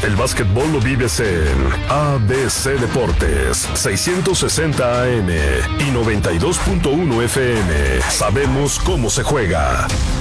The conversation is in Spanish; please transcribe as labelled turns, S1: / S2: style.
S1: El básquetbol lo vives en ABC Deportes, 660 AM y 92.1 FM. Sabemos cómo se juega.